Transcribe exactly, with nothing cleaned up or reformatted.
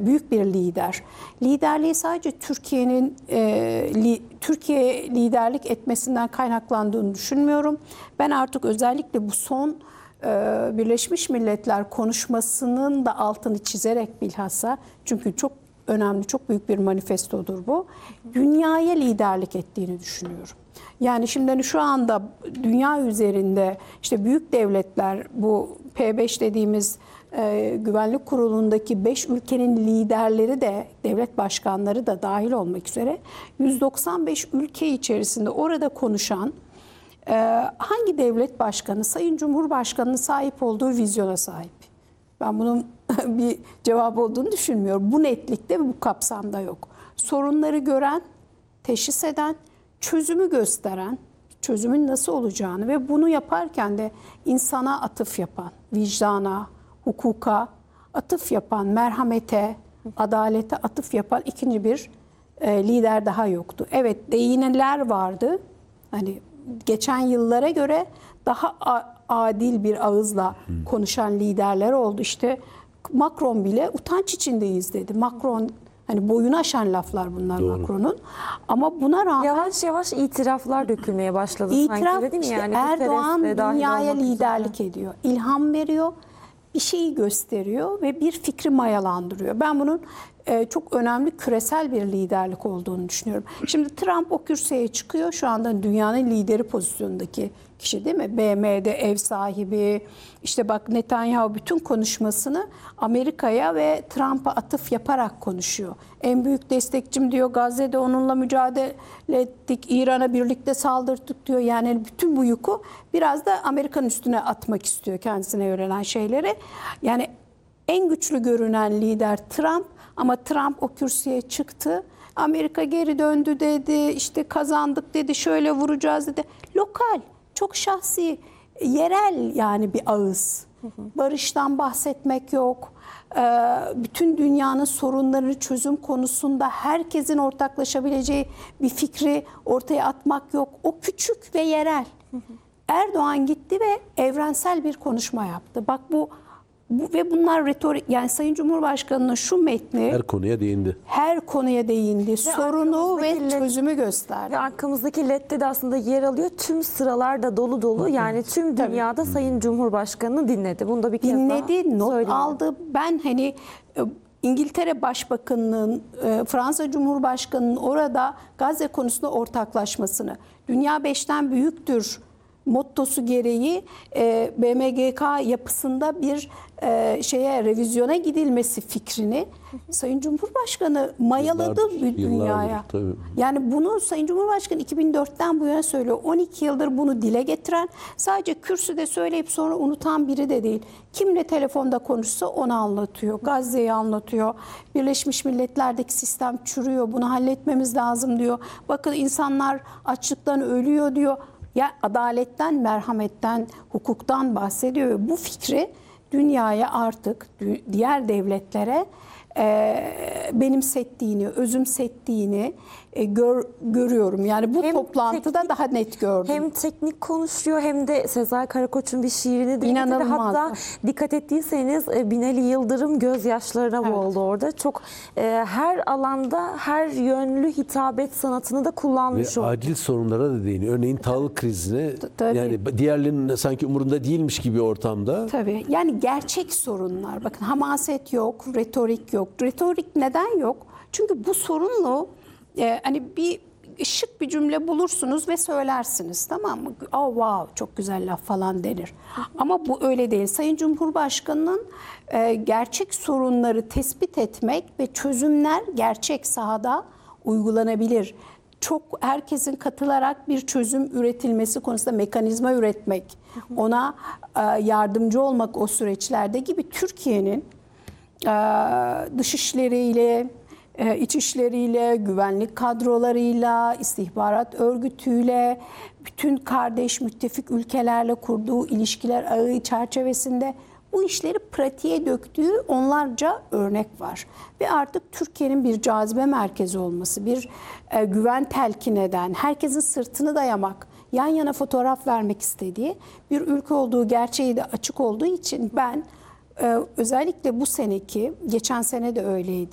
büyük bir lider. Liderliği sadece Türkiye'nin e, li, Türkiye liderlik etmesinden kaynaklandığını düşünmüyorum. Ben artık özellikle bu son e, Birleşmiş Milletler konuşmasının da altını çizerek bilhassa, çünkü çok önemli, çok büyük bir manifestodur bu, dünyaya liderlik ettiğini düşünüyorum. Yani şimdi hani şu anda dünya üzerinde işte büyük devletler, bu P beş dediğimiz e, Güvenlik Kurulu'ndaki beş ülkenin liderleri de, devlet başkanları da dahil olmak üzere yüz doksan beş ülke içerisinde orada konuşan e, hangi devlet başkanı Sayın Cumhurbaşkanı'nın sahip olduğu vizyona sahip? Ben bunun bir cevap olduğunu düşünmüyorum. Bu netlikte ve bu kapsamda yok. Sorunları gören, teşhis eden, çözümü gösteren, çözümün nasıl olacağını ve bunu yaparken de insana atıf yapan, vicdana, hukuka atıf yapan, merhamete, adalete atıf yapan ikinci bir e, lider daha yoktu. Evet, değinenler vardı. Hani geçen yıllara göre daha adil bir ağızla konuşan liderler oldu. İşte Macron bile utanç içindeyiz dedi. Macron, hani boyunu aşan laflar bunlar Macron'un. Ama buna rağmen yavaş yavaş itiraflar dökülmeye başladı itiraf, sanki, değil mi? işte Yani Erdoğan dünyaya liderlik üzere ediyor. İlham veriyor. Bir şeyi gösteriyor ve bir fikri mayalandırıyor. Ben bunun e, çok önemli küresel bir liderlik olduğunu düşünüyorum. Şimdi Trump o kürsüye çıkıyor. Şu anda dünyanın lideri pozisyondaki kişi, değil mi? B M'de ev sahibi. İşte bak, Netanyahu bütün konuşmasını Amerika'ya ve Trump'a atıf yaparak konuşuyor. En büyük destekçim diyor. Gazze'de onunla mücadele ettik. İran'a birlikte saldırdık diyor. Yani bütün bu yükü biraz da Amerika'nın üstüne atmak istiyor, kendisine yönelen şeyleri. Yani en güçlü görünen lider Trump, ama Trump o kürsüye çıktı. Amerika geri döndü dedi. İşte kazandık dedi. Şöyle vuracağız dedi. Lokal, çok şahsi, yerel yani bir ağız. Barıştan bahsetmek yok. Bütün dünyanın sorunlarını çözüm konusunda herkesin ortaklaşabileceği bir fikri ortaya atmak yok. O küçük ve yerel. Erdoğan gitti ve evrensel bir konuşma yaptı. Bak bu, bu ve bunlar retorik, yani Sayın Cumhurbaşkanı'nın şu metni her konuya değindi. Her konuya değindi. Ve sorunu ve çözümü gösterdi. Ve arkamızdaki ledde de aslında yer alıyor. Tüm sıralar da dolu dolu. Yani tüm dünyada Tabii. Sayın Cumhurbaşkanı'nı dinledi. Bunu da bir kez dinledi, daha not söyleyelim. aldı. Ben hani İngiltere Başbakanı'nın, Fransa Cumhurbaşkanı'nın orada Gazze konusunda ortaklaşmasını, dünya beşten büyüktür mottosu gereği e, B M G K yapısında bir e, şeye revizyona gidilmesi fikrini Sayın Cumhurbaşkanı mayaladı Yıllardır, dünyaya. yıllardır, yani bunu Sayın Cumhurbaşkanı iki bin dörtten bu yana söylüyor. on iki yıldır bunu dile getiren, sadece kürsüde söyleyip sonra unutan biri de değil. Kimle telefonda konuşsa onu anlatıyor. Gazze'yi anlatıyor. Birleşmiş Milletler'deki sistem çürüyor. Bunu halletmemiz lazım diyor. Bakın insanlar açlıktan ölüyor diyor. Ya adaletten, merhametten, hukuktan bahsediyor ve bu fikri dünyaya artık, diğer devletlere e, benimsettiğini, özümsettiğini e, gör, görüyorum. Yani bu hem toplantıda teknik, daha net gördüm. Hem teknik konuşuyor hem de Sezai Karakoç'un bir şiirini de İnanılmaz. Hatta dikkat ettiyseniz Binali Yıldırım gözyaşlarına evet. boğuldu orada. Çok e, her alanda her yönlü hitabet sanatını da kullanmış ve oldu. Acil sorunlara da değiniyor. Örneğin tahıl krizine, Tabii. yani diğerlerinin sanki umurunda değilmiş gibi ortamda. Tabii. Yani gerçek sorunlar. Bakın, hamaset yok, retorik yok. Retorik neden yok? Çünkü bu sorunlu e, hani bir şık bir cümle bulursunuz ve söylersiniz, tamam mı? Oh, wow, çok güzel laf falan denir. Ama bu öyle değil. Sayın Cumhurbaşkanı'nın e, gerçek sorunları tespit etmek ve çözümler gerçek sahada uygulanabilir. Çok herkesin katılarak bir çözüm üretilmesi konusunda mekanizma üretmek, ona e, yardımcı olmak o süreçlerde gibi Türkiye'nin e, dışişleriyle, e, içişleriyle, güvenlik kadrolarıyla, istihbarat örgütüyle, bütün kardeş müttefik ülkelerle kurduğu ilişkiler ağı çerçevesinde bu işleri pratiğe döktüğü onlarca örnek var. Ve artık Türkiye'nin bir cazibe merkezi olması, bir e, güven telkin eden, herkesin sırtını dayamak, yan yana fotoğraf vermek istediği bir ülke olduğu gerçeği de açık olduğu için ben e, özellikle bu seneki, geçen sene de öyleydi,